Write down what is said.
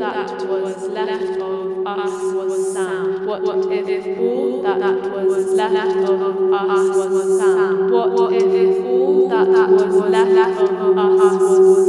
that was left of us was sand? What if all that was left of us was sand? What if all that was left of us was